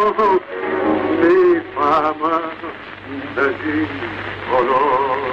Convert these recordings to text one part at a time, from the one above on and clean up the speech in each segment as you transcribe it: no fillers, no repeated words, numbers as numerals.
mi fama de gigolo.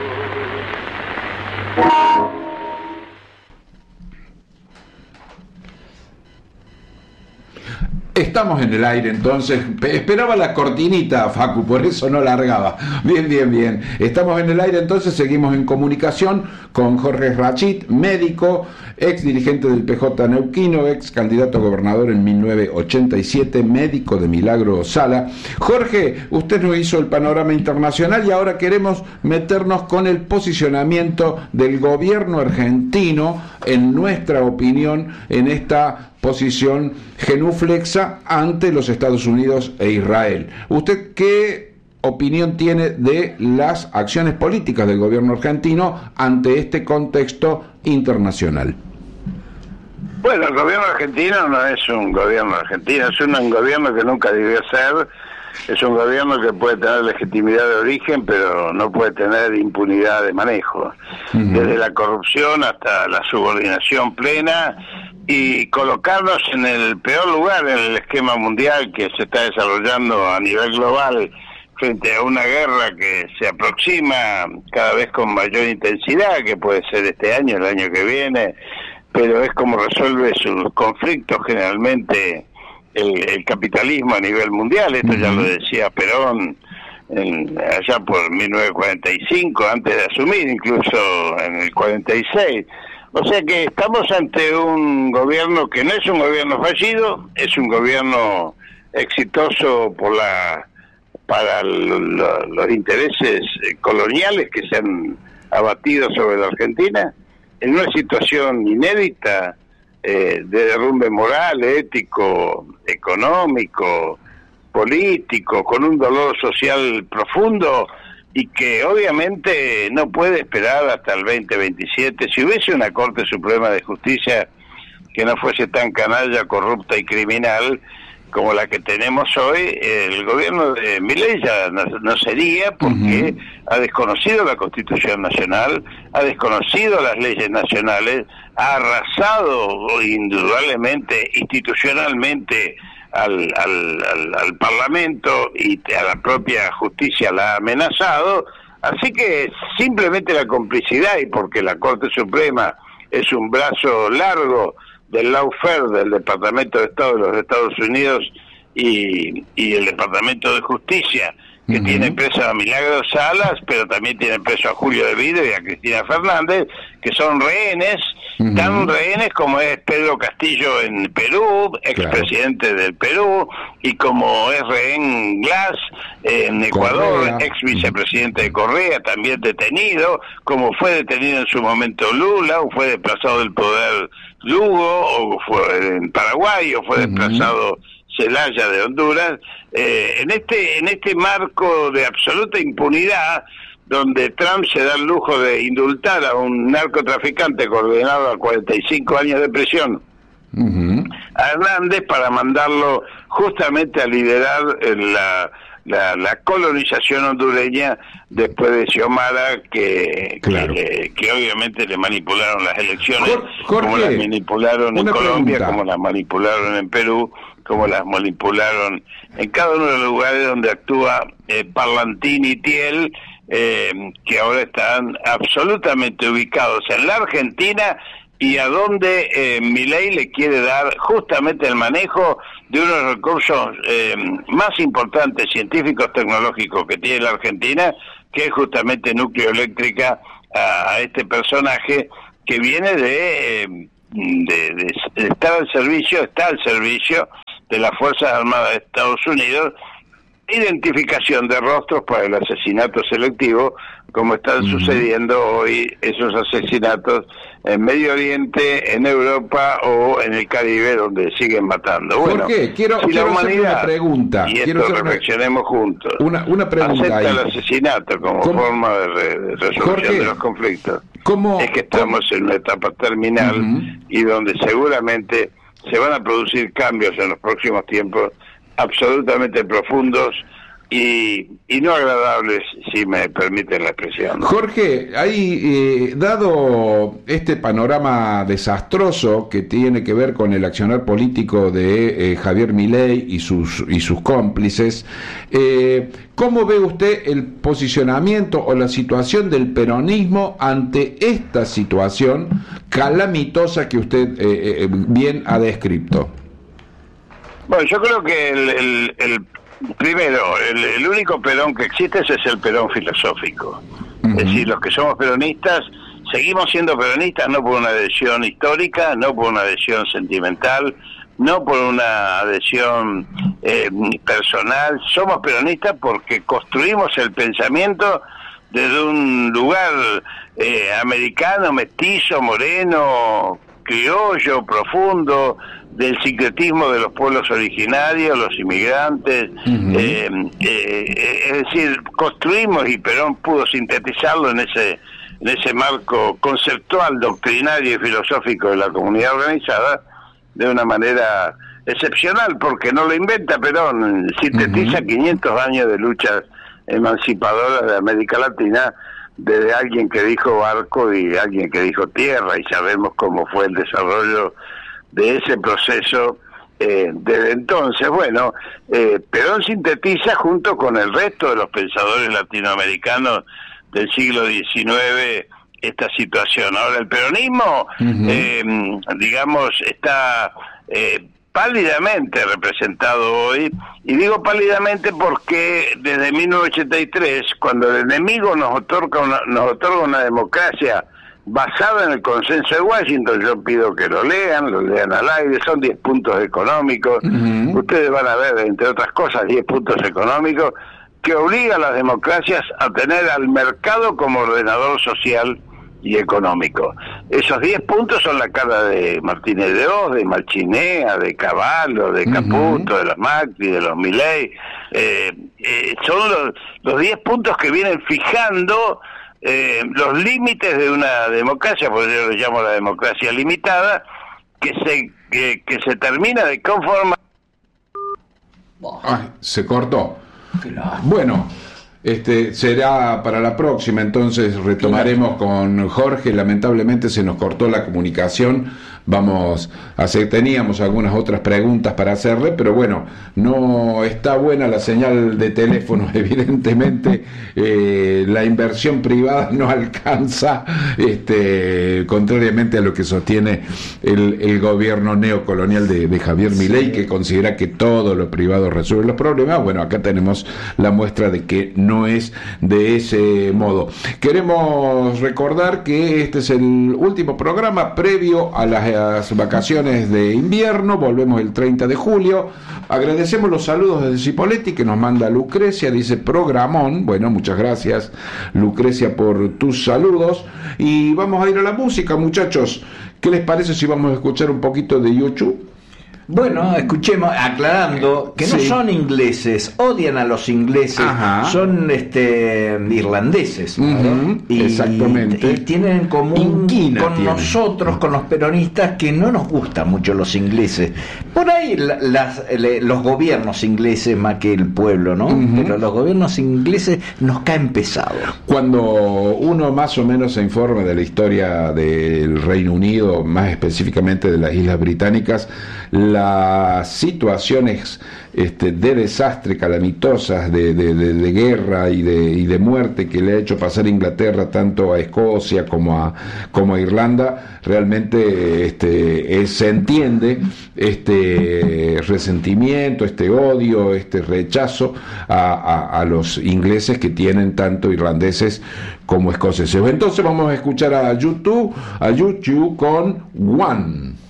Estamos en el aire, entonces. Esperaba la cortinita, Facu, por eso no largaba. Bien. Estamos en el aire, entonces seguimos en comunicación con Jorge Rachid, médico, ex dirigente del PJ neuquino, ex candidato a gobernador en 1987, médico de Milagro Sala. Jorge, usted nos hizo el panorama internacional y ahora queremos meternos con el posicionamiento del gobierno argentino, en nuestra opinión, en esta posición genuflexa ante los Estados Unidos e Israel. ¿Usted qué opinión tiene de las acciones políticas del gobierno argentino ante este contexto internacional? Bueno, el gobierno argentino no es un gobierno argentino, es un gobierno que nunca debió ser, es un gobierno que puede tener legitimidad de origen, pero no puede tener impunidad de manejo, desde la corrupción hasta la subordinación plena, y colocarnos en el peor lugar en el esquema mundial que se está desarrollando a nivel global frente a una guerra que se aproxima cada vez con mayor intensidad, que puede ser este año, el año que viene, pero es como resuelve sus conflictos generalmente el capitalismo a nivel mundial. Esto ya lo decía Perón allá por 1945, antes de asumir, incluso en el 46. O sea que estamos ante un gobierno que no es un gobierno fallido, es un gobierno exitoso para los intereses coloniales que se han abatido sobre la Argentina, en una situación inédita de derrumbe moral, ético, económico, político, con un dolor social profundo, y que obviamente no puede esperar hasta el 2027. Si hubiese una Corte Suprema de Justicia que no fuese tan canalla, corrupta y criminal como la que tenemos hoy, el gobierno de Milei ya no sería, porque ha desconocido la Constitución Nacional, ha desconocido las leyes nacionales, ha arrasado indudablemente, institucionalmente, al Parlamento, y a la propia justicia la ha amenazado. Así que simplemente la complicidad, y porque la Corte Suprema es un brazo largo del lawfare del Departamento de Estado de los Estados Unidos y el Departamento de Justicia, que tiene preso a Milagro Salas, pero también tiene preso a Julio De Vido y a Cristina Fernández, que son rehenes, tan rehenes como es Pedro Castillo en Perú, expresidente del Perú, y como es rehén Glass en Ecuador, Correa, ex vicepresidente de Correa, también detenido, como fue detenido en su momento Lula, o fue desplazado del poder Lugo, o fue en Paraguay, o fue desplazado Zelaya de Honduras. En este marco de absoluta impunidad, donde Trump se da el lujo de indultar a un narcotraficante condenado a 45 años de prisión, a Hernández, para mandarlo justamente a liderar la colonización hondureña después de Xiomara, que obviamente le manipularon las elecciones, Jorge, como las manipularon en Colombia, pregunta, como las manipularon en Perú, como las manipularon en cada uno de los lugares donde actúa Parlantín y Thiel, que ahora están absolutamente ubicados en la Argentina, y a donde Milei le quiere dar justamente el manejo de uno de los recursos más importantes científicos tecnológicos que tiene la Argentina, que es justamente nucleoeléctrica, a este personaje que viene de estar al servicio, está al servicio de las Fuerzas Armadas de Estados Unidos. Identificación de rostros para el asesinato selectivo, como están sucediendo hoy esos asesinatos en Medio Oriente, en Europa o en el Caribe, donde siguen matando. Bueno, ¿por qué? Quiero hacer una pregunta. Y esto reflexionemos juntos. Una pregunta acepta ahí. El asesinato como forma de resolución Jorge, de los conflictos. Es que estamos en una etapa terminal y donde seguramente se van a producir cambios en los próximos tiempos absolutamente profundos, y no agradables, si me permiten la expresión. Jorge, hay, dado este panorama desastroso que tiene que ver con el accionar político de Javier Milei y sus cómplices, ¿cómo ve usted el posicionamiento o la situación del peronismo ante esta situación calamitosa que usted bien ha descrito? Bueno, yo creo que primero, el único Perón que existe es el Perón filosófico. Es decir, los que somos peronistas, seguimos siendo peronistas no por una adhesión histórica, no por una adhesión sentimental, no por una adhesión personal. Somos peronistas porque construimos el pensamiento desde un lugar americano, mestizo, moreno, criollo, profundo, del sincretismo de los pueblos originarios, los inmigrantes, es decir, construimos, y Perón pudo sintetizarlo en ese marco conceptual, doctrinario y filosófico de la comunidad organizada, de una manera excepcional, porque no lo inventa Perón, sintetiza 500 años de luchas emancipadoras de América Latina, desde alguien que dijo barco y alguien que dijo tierra, y sabemos cómo fue el desarrollo de ese proceso desde entonces. Bueno, Perón sintetiza junto con el resto de los pensadores latinoamericanos del siglo XIX esta situación. Ahora, el peronismo, digamos, está pálidamente representado hoy, y digo pálidamente porque desde 1983, cuando el enemigo nos otorga una democracia basada en el consenso de Washington, yo pido que lo lean al aire, son 10 puntos económicos, ustedes van a ver, entre otras cosas, 10 puntos económicos, que obliga a las democracias a tener al mercado como ordenador social y económico. Esos 10 puntos son la cara de Martínez de Hoz, de Malchinea, de Cavallo, de Caputo, de los Macri, de los Milei. Son los 10 puntos que vienen fijando los límites de una democracia, porque yo lo llamo la democracia limitada, que se termina de conformar. Ay, se cortó. Bueno, será para la próxima, entonces retomaremos con Jorge. Lamentablemente se nos cortó la comunicación. Teníamos algunas otras preguntas para hacerle, pero bueno, no está buena la señal de teléfono, evidentemente. La inversión privada no alcanza, contrariamente a lo que sostiene el gobierno neocolonial de Javier Milei, que considera que todo lo privado resuelve los problemas. Bueno, acá tenemos la muestra de que no es de ese modo. Queremos recordar que este es el último programa previo a las vacaciones de invierno. Volvemos el 30 de julio. Agradecemos los saludos desde Cipolletti que nos manda Lucrecia, dice programón. Bueno, muchas gracias, Lucrecia, por tus saludos. Y vamos a ir a la música, muchachos. ¿Qué les parece si vamos a escuchar un poquito de YouTube? Bueno, escuchemos, aclarando que no son ingleses, odian a los ingleses, son irlandeses, exactamente, y tienen en común con nosotros, con los peronistas, que no nos gustan mucho los ingleses. Por ahí los gobiernos ingleses más que el pueblo, ¿no? Pero los gobiernos ingleses nos caen pesados. Cuando uno más o menos se informa de la historia del Reino Unido, más específicamente de las Islas Británicas, las situaciones de desastre, calamitosas, de guerra y de muerte que le ha hecho pasar Inglaterra tanto a Escocia como a Irlanda, realmente se entiende resentimiento, odio, rechazo a los ingleses que tienen tanto irlandeses como escoceses. Entonces vamos a escuchar a YouTube con One.